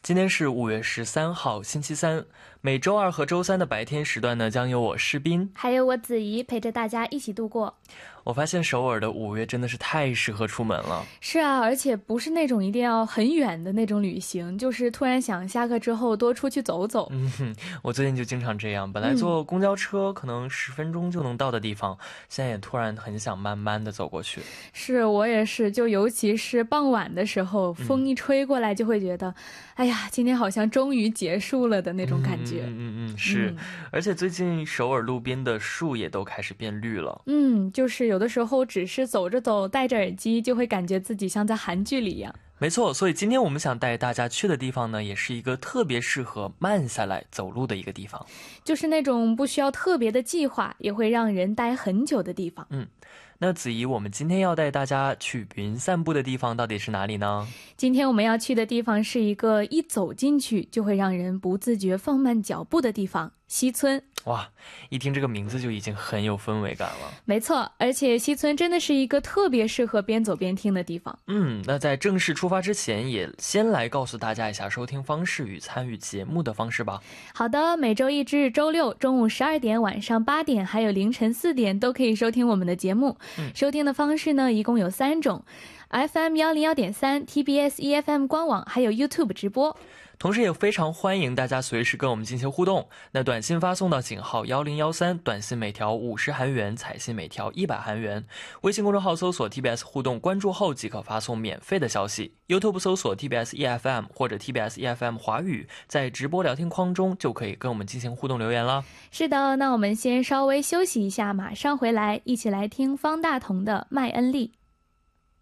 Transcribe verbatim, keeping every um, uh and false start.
今天是五月十三号星期三，每周二和周三的白天时段呢，将由我士斌还有我子怡陪着大家一起度过。 我发现首尔的五月真的是太适合出门了。 是啊，而且不是那种一定要很远的那种旅行，就是突然想下课之后多出去走走。 嗯哼，我最近就经常这样，本来坐公交车可能十分钟就能到的地方、嗯、现在也突然很想慢慢的走过去。 是，我也是，就尤其是傍晚的时候，风一吹过来就会觉得、嗯、哎呀，今天好像终于结束了的那种感觉。 嗯嗯嗯嗯，是、嗯、而且最近首尔路边的树也都开始变绿了。 嗯，就是有的时候只是走着走戴着耳机就会感觉自己像在韩剧里一样。 没错，所以今天我们想带大家去的地方呢，也是一个特别适合慢下来走路的一个地方， 就是那种不需要特别的计划也会让人待很久的地方。 嗯，那子怡，我们今天要带大家去云散步的地方到底是哪里呢？ 今天我们要去的地方是一个一走进去就会让人不自觉放慢脚步的地方，西村。 哇，一听这个名字就已经很有氛围感了。 没错，而且西村真的是一个特别适合边走边听的地方。 嗯，那在正式出发之前，也先来告诉大家一下收听方式与参与节目的方式吧。 好的，每周一至周六中午十二点、晚上八点还有凌晨四点都可以收听我们的节目、嗯、收听的方式呢一共有三种， F M 一零一点三 T B S E F M 官网还有 YouTube 直播。 同时也非常欢迎大家随时跟我们进行互动，那短信发送到井号一零一三，短信每条五十韩元，彩信每条一百韩元。微信公众号搜索 T B S 互动，关注后即可发送免费的消息。 YouTube 搜索 T B S E F M 或者 T B S E F M 华语，在直播聊天框中就可以跟我们进行互动留言了。 是的，那我们先稍微休息一下，马上回来一起来听方大同的麦恩利。